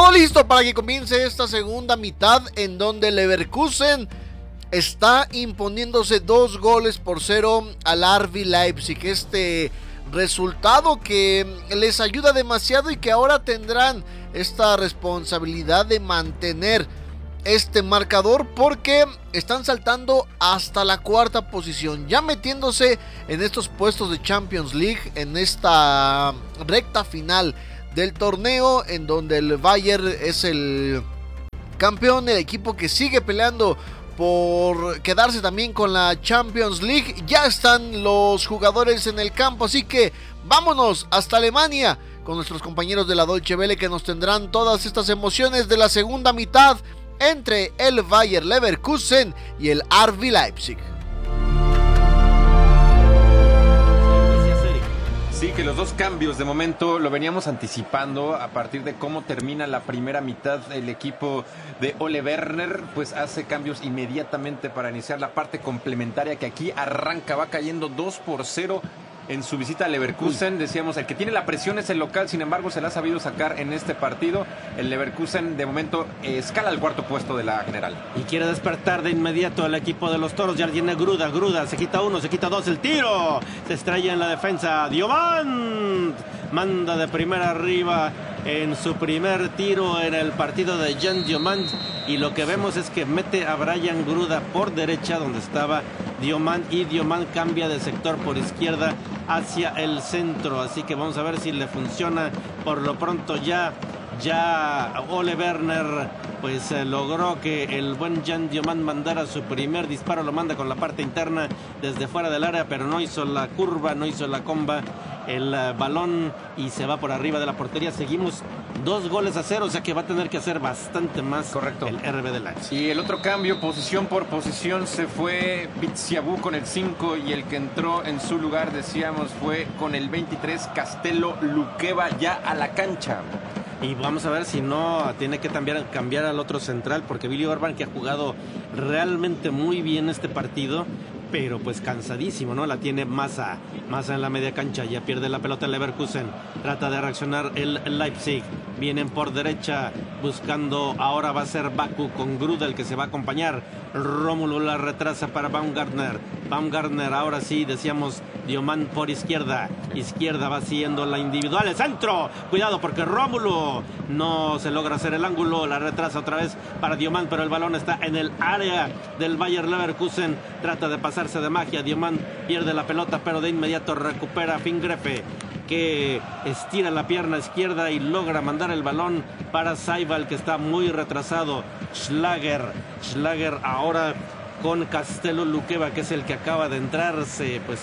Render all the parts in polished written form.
Todo listo para que comience esta segunda mitad en donde Leverkusen está imponiéndose 2-0 al RB Leipzig. Este resultado que les ayuda demasiado y que ahora tendrán esta responsabilidad de mantener este marcador porque están saltando hasta la cuarta posición, ya metiéndose en estos puestos de Champions League en esta recta final del torneo, en donde el Bayern es el campeón, el equipo que sigue peleando por quedarse también con la Champions League. Ya están los jugadores en el campo, así que vámonos hasta Alemania con nuestros compañeros de la Deutsche Welle, que nos tendrán todas estas emociones de la segunda mitad entre el Bayer Leverkusen y el RB Leipzig. Sí, que los dos cambios de momento lo veníamos anticipando a partir de cómo termina la primera mitad. El equipo de Ole Werner pues hace cambios inmediatamente para iniciar la parte complementaria, que aquí arranca, va cayendo 2-0 en su visita a Leverkusen. Decíamos, el que tiene la presión es el local, sin embargo se la ha sabido sacar en este partido. El Leverkusen de momento escala al cuarto puesto de la general. Y quiere despertar de inmediato el equipo de los toros. Ya tiene Gruda, se quita uno, se quita dos, el tiro. Se estrella en la defensa. Diomand manda de primera arriba en su primer tiro en el partido de Jan Diomand. Y lo que vemos es que mete a Brian Gruda por derecha donde estaba Diomand, y Diomand cambia de sector por izquierda hacia el centro, así que vamos a ver si le funciona. Por lo pronto ya Ole Werner pues logró que el buen Jan Diomand mandara su primer disparo, lo manda con la parte interna desde fuera del área, pero no hizo la curva, no hizo la comba el balón y se va por arriba de la portería. Seguimos 2-0, o sea que va a tener que hacer bastante más. Correcto. El RB de Leipzig. Y el otro cambio, posición por posición, se fue Bitsiabú con el 5 y el que entró en su lugar, decíamos, fue con el 23 Castello Luqueva ya a la cancha. Y vamos a ver si no tiene que cambiar al otro central, porque Billy Orban, que ha jugado realmente muy bien este partido, pero pues cansadísimo, ¿no? La tiene Massa en la media cancha, ya pierde la pelota el Leverkusen, trata de reaccionar el Leipzig, vienen por derecha buscando, ahora va a ser Baku con Gruda el que se va a acompañar, Rómulo la retrasa para Baumgartner, ahora sí, decíamos Diomand por izquierda va siguiendo la individual, el centro, cuidado porque Rómulo no se logra hacer el ángulo, la retrasa otra vez para Diomand, pero el balón está en el área del Bayer Leverkusen, trata de pasarse de magia, Diomand pierde la pelota, pero de inmediato recupera Fingrefe, que estira la pierna izquierda y logra mandar el balón para Saibal, que está muy retrasado. Schlager ahora con Castello Luqueva, que es el que acaba de entrarse, pues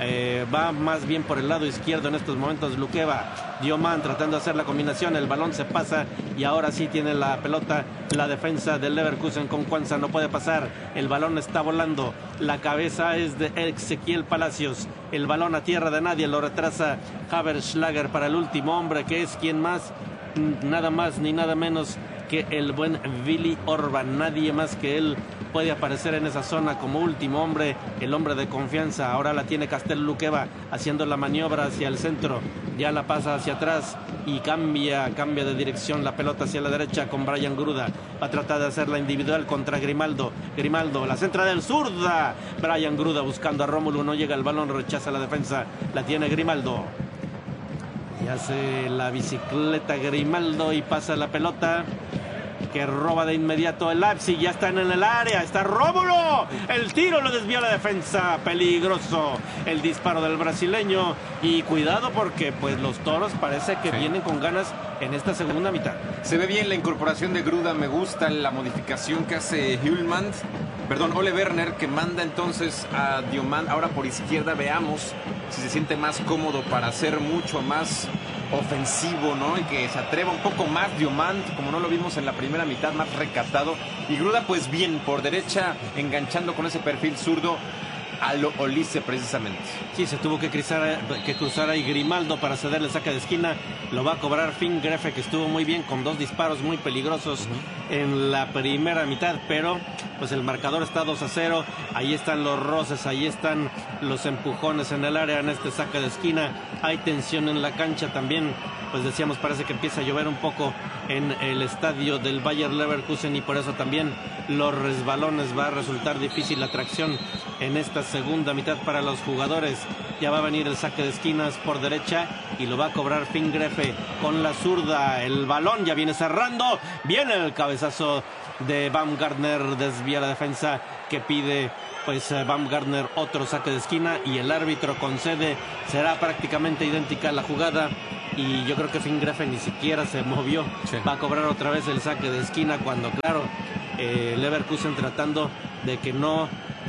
va más bien por el lado izquierdo en estos momentos Luqueva. Diomand tratando de hacer la combinación, el balón se pasa y ahora sí tiene la pelota la defensa del Leverkusen con Kwanza, no puede pasar, el balón está volando, la cabeza es de Ezequiel Palacios, el balón a tierra de nadie, lo retrasa Haber Schlager para el último hombre, que es quien más, nada más ni nada menos que el buen Billy Orban. Nadie más que él puede aparecer en esa zona como último hombre, el hombre de confianza. Ahora la tiene Castello Luqueva haciendo la maniobra hacia el centro, ya la pasa hacia atrás y cambia de dirección la pelota hacia la derecha con Brian Gruda. Va a tratar de hacer la individual contra Grimaldo, la centra del zurda, Brian Gruda buscando a Rómulo, no llega el balón, rechaza la defensa, la tiene Grimaldo. Y hace la bicicleta Grimaldo y pasa la pelota, que roba de inmediato el Leipzig, ya están en el área, está Rómulo, el tiro lo desvió la defensa, peligroso el disparo del brasileño, y cuidado porque pues los toros parece que vienen con ganas en esta segunda mitad. Se ve bien la incorporación de Gruda, me gusta la modificación que hace Ole Werner, que manda entonces a Diomand ahora por izquierda. Veamos si se siente más cómodo para hacer mucho más ofensivo, ¿no? Y que se atreva un poco más Diomand, como no lo vimos en la primera mitad, más recatado. Y Gruda pues bien por derecha, enganchando con ese perfil zurdo. a lo Olise precisamente. Sí, se tuvo que cruzar ahí Grimaldo para cederle el saque de esquina. Lo va a cobrar Finn Grefe, que estuvo muy bien con 2 disparos muy peligrosos en la primera mitad, pero pues el marcador está 2-0. Ahí están los roces, ahí están los empujones en el área en este saque de esquina. Hay tensión en la cancha también. Pues decíamos, parece que empieza a llover un poco en el estadio del Bayer Leverkusen y por eso también los resbalones. Va a resultar difícil la tracción en esta segunda mitad para los jugadores. Ya va a venir el saque de esquinas por derecha y lo va a cobrar Finn Grefe con la zurda. El balón ya viene cerrando. Viene el cabezazo de Baumgartner, desvía la defensa que pide pues Baumgartner otro saque de esquina y el árbitro concede. Será prácticamente idéntica la jugada y yo creo que Finn Grefe ni siquiera se movió. Sí. Va a cobrar otra vez el saque de esquina cuando claro, Leverkusen tratando de que no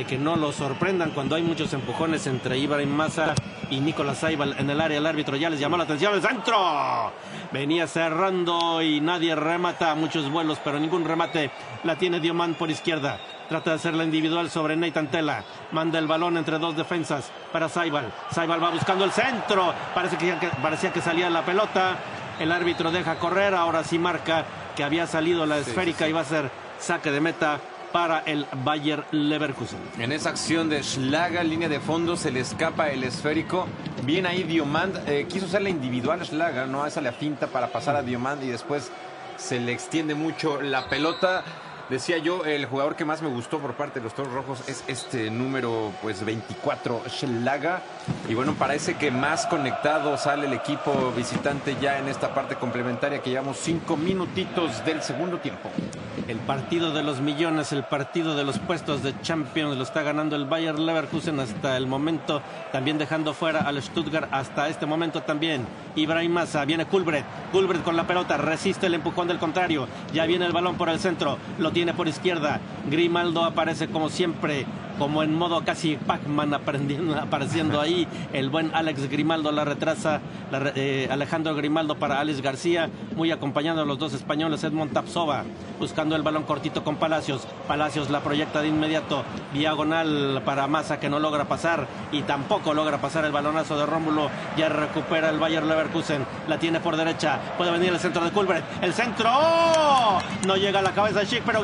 lo sorprendan cuando hay muchos empujones entre Ibrahim Massa y Nicolás Saibal en el área. El árbitro ya les llamó la atención. ¡El centro! Venía cerrando y nadie remata. Muchos vuelos, pero ningún remate. La tiene Diomand por izquierda. Trata de hacerla individual sobre Nathan Tella. Manda el balón entre 2 defensas para Saibal. Saibal va buscando el centro. Parecía que salía la pelota. El árbitro deja correr. Ahora sí marca que había salido la esférica y va a ser saque de meta para el Bayer Leverkusen. En esa acción de Schlager, línea de fondo, se le escapa el esférico. Bien ahí Diomand, quiso hacer la individual Schlager, ¿no? Esa la finta para pasar a Diomand y después se le extiende mucho la pelota. Decía yo, el jugador que más me gustó por parte de los Toros Rojos es este número pues 24, Schlager. Y bueno, parece que más conectado sale el equipo visitante ya en esta parte complementaria que llevamos 5 minutitos del segundo tiempo. El partido de los millones, el partido de los puestos de Champions lo está ganando el Bayer Leverkusen hasta el momento, también dejando fuera al Stuttgart hasta este momento también. Ibrahim Massa, viene Kulbret con la pelota, resiste el empujón del contrario, ya viene el balón por el centro, lo tiene por izquierda, Grimaldo aparece como siempre, como en modo casi Pac-Man apareciendo ahí, el buen Alex Grimaldo la retrasa, Alejandro Grimaldo para Alex García, muy acompañando a los 2 españoles, Edmond Tapsova, buscando el balón cortito con Palacios la proyecta de inmediato, diagonal para Massa que no logra pasar y tampoco logra pasar el balonazo de Rómulo, ya recupera el Bayer Leverkusen, la tiene por derecha, puede venir el centro de Kulbret, el centro, ¡oh! No llega a la cabeza de Schick, pero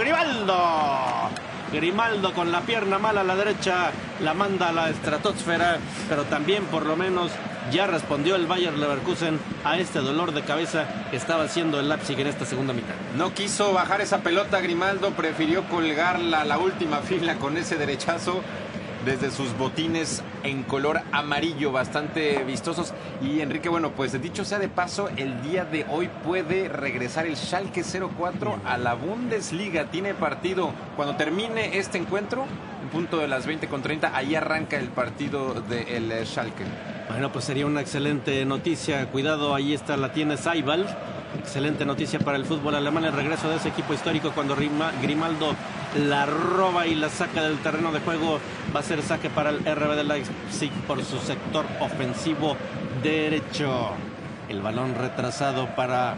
Grimaldo con la pierna mala a la derecha la manda a la estratosfera, pero también por lo menos ya respondió el Bayer Leverkusen a este dolor de cabeza que estaba haciendo el Leipzig en esta segunda mitad. No quiso bajar esa pelota Grimaldo, prefirió colgarla a la última fila con ese derechazo desde sus botines en color amarillo, bastante vistosos. Y Enrique, bueno, pues dicho sea de paso, el día de hoy puede regresar el Schalke 04 a la Bundesliga. Tiene partido cuando termine este encuentro, en punto de las 20:30, ahí arranca el partido del Schalke. Bueno, pues sería una excelente noticia. Cuidado, ahí está, la tiene Saibal. Excelente noticia para el fútbol alemán, el regreso de ese equipo histórico cuando Grimaldo la roba y la saca del terreno de juego. Va a ser saque para el RB de Leipzig por su sector ofensivo derecho. El balón retrasado para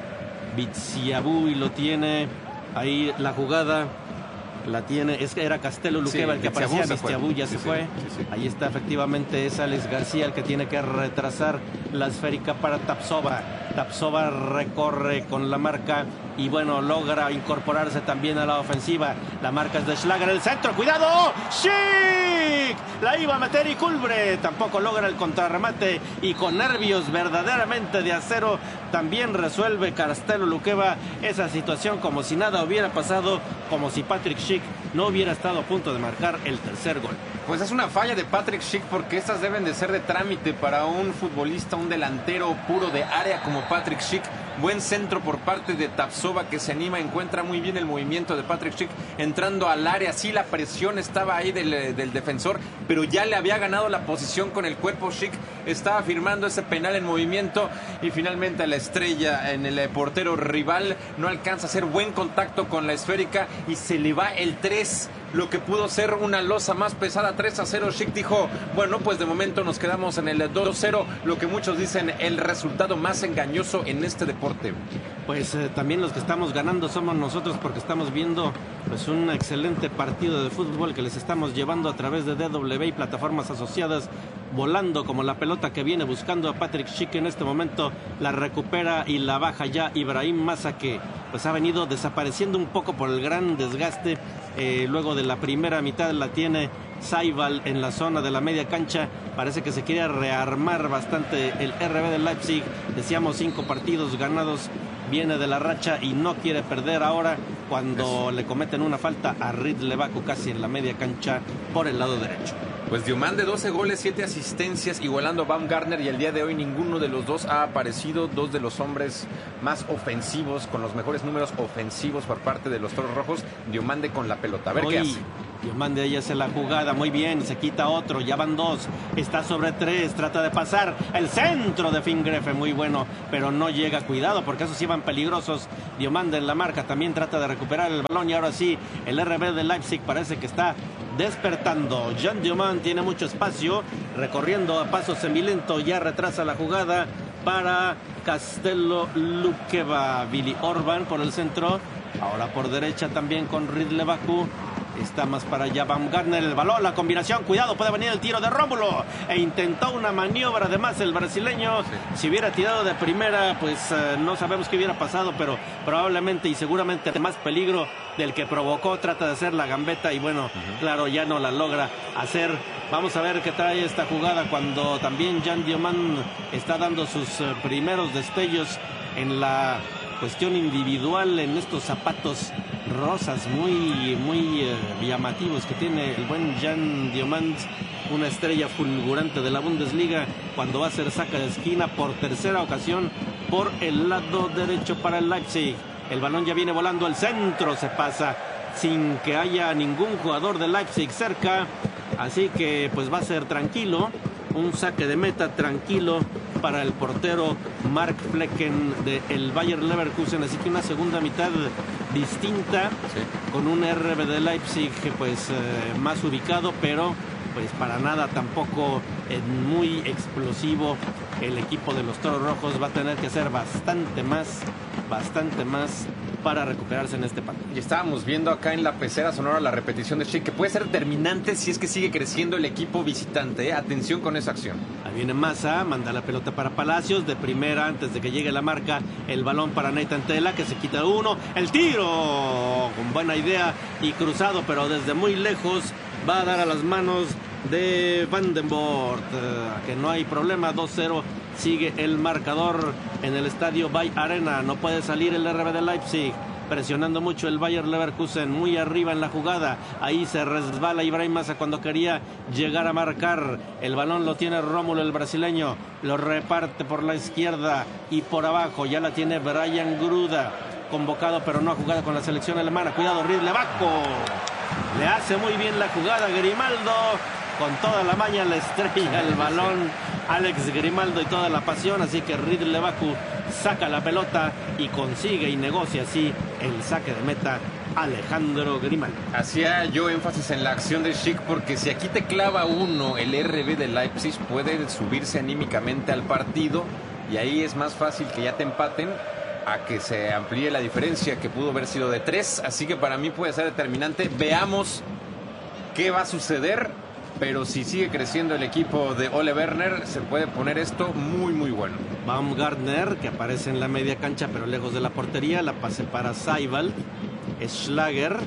Bitsiabu y lo tiene ahí la jugada. La tiene, era Castelo Luqueva el que aparecía, Bitsiabu ya se fue. Sí. Ahí está efectivamente, es Alex García el que tiene que retrasar la esférica para Tapsova. Tapsova recorre con la marca y bueno, logra incorporarse también a la ofensiva. La marca es de Schlager, el centro, ¡cuidado! ¡Schick! La iba a meter y Kulbret tampoco logra el contrarremate y con nervios verdaderamente de acero también resuelve Castelo Luqueva esa situación como si nada hubiera pasado, como si Patrick Schick no hubiera estado a punto de marcar el tercer gol. Pues es una falla de Patrick Schick porque estas deben de ser de trámite para un futbolista, un delantero puro de área como Patrick Schick. Buen centro por parte de Tapsova que se anima, encuentra muy bien el movimiento de Patrick Schick entrando al área. Sí, la presión estaba ahí del defensor, pero ya le había ganado la posición con el cuerpo. Schick estaba firmando ese penal en movimiento y finalmente la estrella en el portero rival no alcanza a hacer buen contacto con la esférica y se le va el 3. Lo que pudo ser una losa más pesada, 3-0. Schick dijo, bueno, pues de momento nos quedamos en el 2-0, lo que muchos dicen el resultado más engañoso en este deporte reporte. Pues también los que estamos ganando somos nosotros, porque estamos viendo pues un excelente partido de fútbol que les estamos llevando a través de DW y plataformas asociadas, volando como la pelota que viene buscando a Patrick Schick. En este momento la recupera y la baja ya Ibrahim Massa, que pues ha venido desapareciendo un poco por el gran desgaste. Luego de la primera mitad la tiene Saibal en la zona de la media cancha. Parece que se quiere rearmar bastante el RB de Leipzig. Decíamos 5 partidos ganados, viene de la racha y no quiere perder ahora, cuando le cometen una falta a Ridley Baku casi en la media cancha por el lado derecho. Pues Diomande 12 goles, 7 asistencias, igualando a Baumgartner, y el día de hoy ninguno de los dos ha aparecido. Dos de los hombres más ofensivos, con los mejores números ofensivos por parte de los Toros Rojos. Diomande con la pelota, a ver qué hace. Diomande ahí hace la jugada, muy bien, se quita otro, ya van 2, está sobre 3, trata de pasar, el centro de Finn Grefe, muy bueno, pero no llega, cuidado, porque esos iban peligrosos. Diomande en la marca, también trata de recuperar el balón, y ahora sí, el RB de Leipzig parece que está despertando. Jan Diomande tiene mucho espacio, recorriendo a paso semilento, ya retrasa la jugada para Castello Luqueva. Willy Orban por el centro, ahora por derecha también con Ridley Baku. Está más para allá Baumgartner, el balón, la combinación, cuidado, puede venir el tiro de Rómulo, e intentó una maniobra además el brasileño. Si hubiera tirado de primera, pues no sabemos qué hubiera pasado, pero probablemente y seguramente más peligro del que provocó. Trata de hacer la gambeta y bueno, claro, ya no la logra hacer. Vamos a ver qué trae esta jugada, cuando también Jan Diomande está dando sus primeros destellos en la cuestión individual, en estos zapatos rosas muy llamativos que tiene el buen Jan Diomande, una estrella fulgurante de la Bundesliga, cuando va a hacer saca de esquina por tercera ocasión por el lado derecho para el Leipzig. El balón ya viene volando, el centro se pasa sin que haya ningún jugador de Leipzig cerca, así que pues va a ser tranquilo, un saque de meta tranquilo para el portero Mark Flecken del Bayer Leverkusen. Así que una segunda mitad distinta, con un RB de Leipzig pues más ubicado, pero pues para nada tampoco muy explosivo. El equipo de los Toros Rojos va a tener que hacer bastante más para recuperarse en este partido. Y estábamos viendo acá en la pecera sonora la repetición de Schick, que puede ser determinante si es que sigue creciendo el equipo visitante. Atención con esa acción. Ahí viene Massa, manda la pelota para Palacios, de primera antes de que llegue la marca, el balón para Nathan Tella, que se quita uno, el tiro con buena idea y cruzado, pero desde muy lejos va a dar a las manos de Van den Boort, que no hay problema. 2-0 sigue el marcador en el estadio Bay Arena. No puede salir el RB de Leipzig, presionando mucho el Bayer Leverkusen, muy arriba en la jugada. Ahí se resbala Ibrahim Massa cuando quería llegar a marcar. El balón lo tiene Rómulo, el brasileño, lo reparte por la izquierda y por abajo. Ya la tiene Brian Gruda, convocado pero no ha jugado con la selección alemana. Cuidado, Ridley Baku, le hace muy bien la jugada Grimaldo, con toda la maña le estrella el balón Alex Grimaldo y toda la pasión, así que Ridley Baku saca la pelota y consigue y negocia así el saque de meta Alejandro Grimaldo. Hacía yo énfasis en la acción de Schick, porque si aquí te clava uno el RB de Leipzig, puede subirse anímicamente al partido y ahí es más fácil que ya te empaten a que se amplíe la diferencia, que pudo haber sido de 3, así que para mí puede ser determinante. Veamos qué va a suceder, pero si sigue creciendo el equipo de Ole Werner, se puede poner esto muy bueno. Baumgartner, que aparece en la media cancha pero lejos de la portería, la pase para Saibal. Schlager,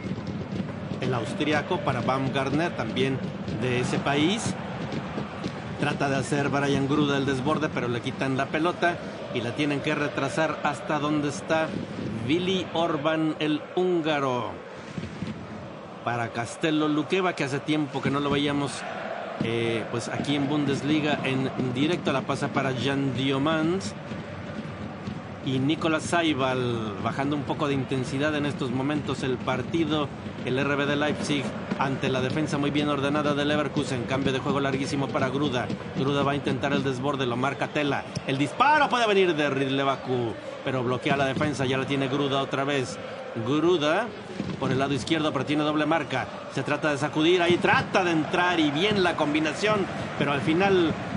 el austriaco, para Baumgartner, también de ese país. Trata de hacer Brian Gruda el desborde, pero le quitan la pelota y la tienen que retrasar hasta donde está Willy Orban, el húngaro. Para Castello Luqueva, que hace tiempo que no lo veíamos pues aquí en Bundesliga en directo. La pasa para Jan Diomande y Nicolas Saibal, bajando un poco de intensidad en estos momentos el partido. El RB de Leipzig ante la defensa muy bien ordenada de Leverkusen. Cambio de juego larguísimo para Gruda. Gruda va a intentar el desborde, lo marca Tella. El disparo puede venir de Ridley Baku, pero bloquea la defensa. Ya la tiene Gruda otra vez. Gruda por el lado izquierdo, pero tiene doble marca. Se trata de sacudir, ahí trata de entrar y bien la combinación, pero al final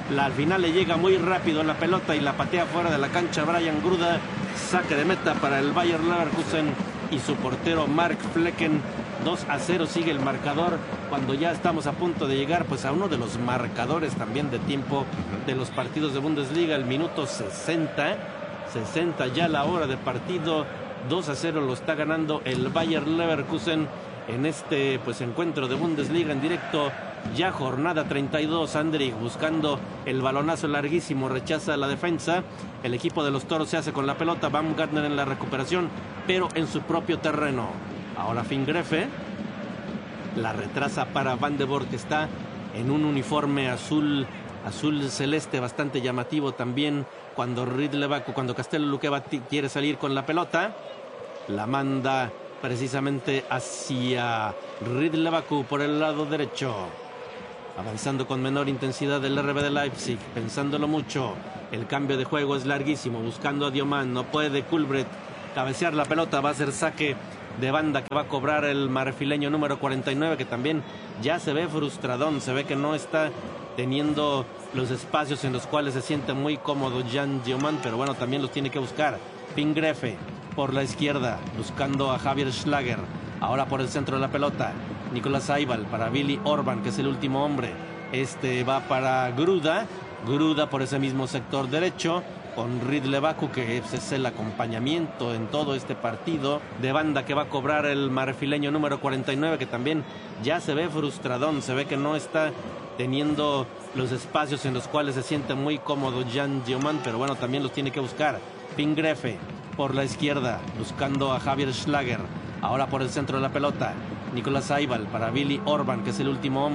Al final le llega muy rápido la pelota y la patea fuera de la cancha Brian Gruda. Saque de meta para el Bayer Leverkusen y su portero Mark Flecken. 2-0 sigue el marcador cuando ya estamos a punto de llegar pues a uno de los marcadores también de tiempo de los partidos de Bundesliga, el minuto 60 ya la hora de partido. 2-0 lo está ganando el Bayer Leverkusen en este pues encuentro de Bundesliga en directo. Ya jornada 32, Andrich buscando el balonazo larguísimo, rechaza la defensa. El equipo de los Toros se hace con la pelota, Baumgartner en la recuperación, pero en su propio terreno. Ahora Fingrefe la retrasa para Van de Boer, que está en un uniforme azul celeste bastante llamativo también. Cuando Castello Luqueva quiere salir con la pelota, la manda precisamente hacia Ridley-Baku por el lado derecho. Avanzando con menor intensidad el RB de Leipzig, pensándolo mucho. El cambio de juego es larguísimo, buscando a Dioman, no puede Kulbret cabecear la pelota, va a ser saque de banda que va a cobrar el marfileño número 49, que también ya se ve frustradón, se ve que no está teniendo los espacios en los cuales se siente muy cómodo Jan Dioman, pero bueno, también los tiene que buscar. Fingrefe por la izquierda, buscando a Javier Schlager, ahora por el centro de la pelota, Nicolás Aibal para Billy Orban, que es el último hombre, va para Gruda por ese mismo sector derecho, con Ridley-Baku, que es el acompañamiento en todo este partido de banda que va a cobrar el marfileño número 49, que también ya se ve frustradón, se ve que no está teniendo los espacios en los cuales se siente muy cómodo Jan Dioman, pero bueno, también los tiene que buscar. Fingrefe por la izquierda, buscando a Javier Schlager, ahora por el centro de la pelota, Nicolás Aibal para Billy Orban, que es el último hombre.